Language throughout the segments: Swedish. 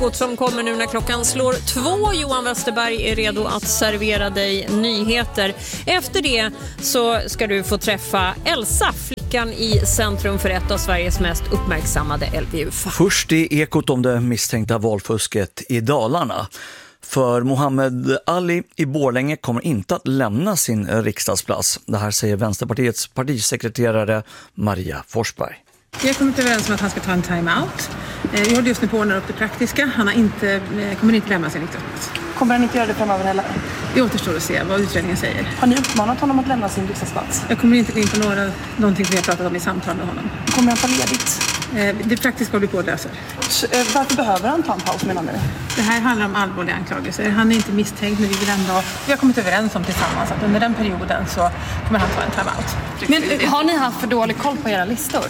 Som kommer nu när klockan slår 2. Johan Westerberg är redo att servera dig nyheter. Efter det så ska du få träffa Elsa, flickan i centrum för ett av Sveriges mest uppmärksammade LVU-fall. Först i Ekot om det misstänkta valfusket i Dalarna. För Mohammed Ali i Borlänge kommer inte att lämna sin riksdagsplats. Det här säger Vänsterpartiets partisekreterare Maria Forsberg. Vi har kommit överens om att han ska ta en time-out. Vi håller just nu på att ordna upp det praktiska. Han kommer inte lämna sin riksdagsplats. Kommer han inte göra det framöver heller? Det återstår att se vad utredningen säger. Har ni uppmanat honom att lämna sin riksdagsplats? Jag kommer inte gå in på någonting som vi har pratat om i samtal med honom. Kommer han ta ledigt? Det praktiska håller vi på att lösa. Varför behöver han ta en paus, menar ni? Det här handlar om allvarliga anklagelser. Han är inte misstänkt, men vi har kommit överens om tillsammans att under den perioden så kommer han ta en time-out. Men har ni haft för dålig koll på era listor?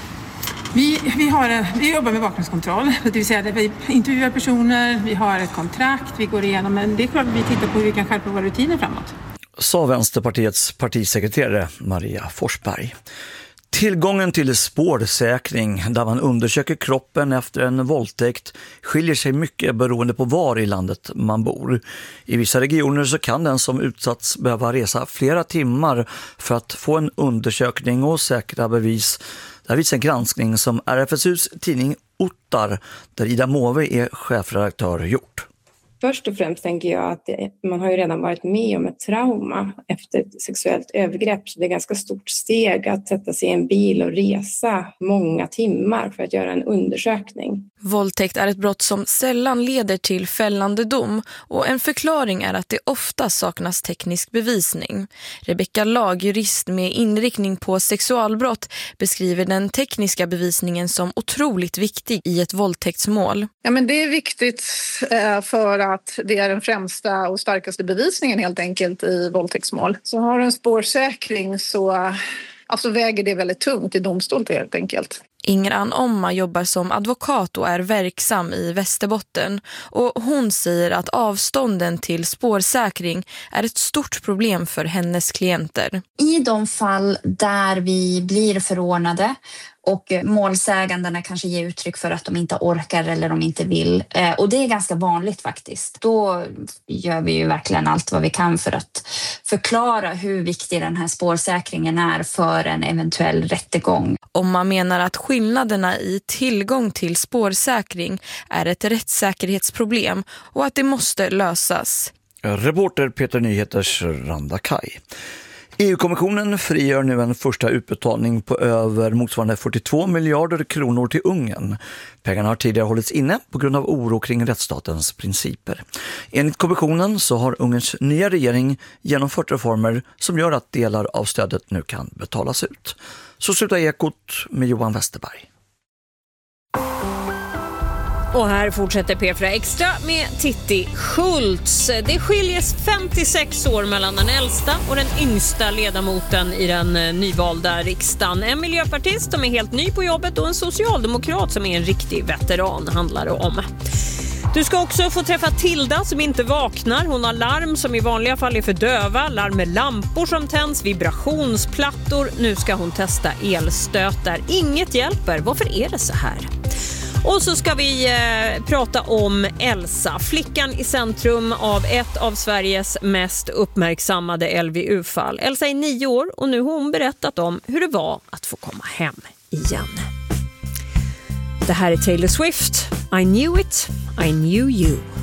Vi jobbar med bakgrundskontroll, det vill säga att vi intervjuar personer, vi har ett kontrakt, vi går igenom, men det är klart att vi tittar på hur vi kan skärpa våra rutiner framåt. Sa Vänsterpartiets partisekreterare Maria Forsberg. Tillgången till spårsäkring där man undersöker kroppen efter en våldtäkt skiljer sig mycket beroende på var i landet man bor. I vissa regioner så kan den som utsatts behöva resa flera timmar för att få en undersökning och säkra bevis. Det här visar en granskning som RFSUs tidning Ottar, där Ida Måwe är chefredaktör, gjort. Först och främst tänker jag att man har ju redan varit med om ett trauma efter ett sexuellt övergrepp. Så det är ganska stort steg att sätta sig i en bil och resa många timmar för att göra en undersökning. Våldtäkt är ett brott som sällan leder till fällande dom, och en förklaring är att det ofta saknas teknisk bevisning. Rebecka Lag, jurist med inriktning på sexualbrott, beskriver den tekniska bevisningen som otroligt viktig i ett våldtäktsmål. Ja, men det är viktigt för att det är den främsta och starkaste bevisningen helt enkelt i våldtäktsmål. Så har du en spårsäkring så väger det väldigt tungt i domstol helt enkelt. Ingran Omma jobbar som advokat och är verksam i Västerbotten, och hon säger att avstånden till spårsäkring är ett stort problem för hennes klienter. I de fall där vi blir förordnade och målsägandena kanske ger uttryck för att de inte orkar eller de inte vill. Och det är ganska vanligt faktiskt. Då gör vi ju verkligen allt vad vi kan för att förklara hur viktig den här spårsäkringen är för en eventuell rättegång. Om man menar att skillnaderna i tillgång till spårsäkring är ett rättssäkerhetsproblem och att det måste lösas. Reporter Peter Nyheters Randa Kaj. EU-kommissionen frigör nu en första utbetalning på över motsvarande 42 miljarder kronor till Ungern. Pengarna har tidigare hållits inne på grund av oro kring rättsstatens principer. Enligt kommissionen så har Ungerns nya regering genomfört reformer som gör att delar av stödet nu kan betalas ut. Så slutar Ekot med Johan Westerberg. Och här fortsätter P4 Extra med Titti Schultz. Det skiljer 56 år mellan den äldsta och den yngsta ledamoten i den nyvalda riksdagen. En miljöpartist som är helt ny på jobbet och en socialdemokrat som är en riktig veteran, handlar det om. Du ska också få träffa Tilda som inte vaknar. Hon har larm som i vanliga fall är för döva, larm med lampor som tänds, vibrationsplattor. Nu ska hon testa elstötar. Inget hjälper. Varför är det så här? Och så ska vi prata om Elsa, flickan i centrum av ett av Sveriges mest uppmärksammade LVU-fall. Elsa är 9 år och nu har hon berättat om hur det var att få komma hem igen. Det här är Taylor Swift. I knew it, I knew you.